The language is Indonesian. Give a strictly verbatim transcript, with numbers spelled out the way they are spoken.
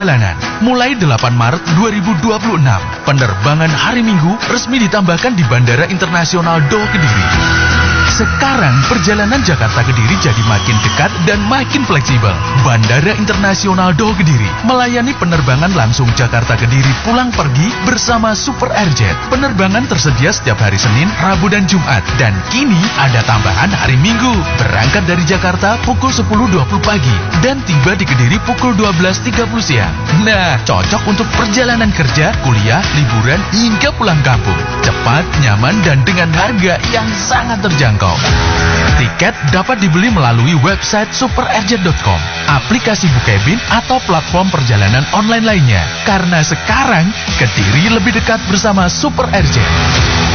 Perjalanan mulai delapan Maret dua ribu dua puluh enam, penerbangan hari Minggu resmi ditambahkan di Bandara Internasional Doho Kediri. Sekarang perjalanan Jakarta Kediri jadi makin dekat dan makin fleksibel. Bandara Internasional Doho Kediri melayani penerbangan langsung Jakarta Kediri pulang pergi bersama Super Airjet. Penerbangan tersedia setiap hari Senin, Rabu, dan Jumat. Dan kini ada tambahan hari Minggu. Berangkat dari Jakarta pukul sepuluh dua puluh pagi dan tiba di Kediri pukul dua belas tiga puluh siang. Nah, cocok untuk perjalanan kerja, kuliah, liburan, hingga pulang kampung. Cepat, nyaman, dan dengan harga yang sangat terjangkau. Tiket dapat dibeli melalui website super airjet dot com, aplikasi Bukebin, atau platform perjalanan online lainnya. Karena sekarang, Kediri lebih dekat bersama Super Airjet.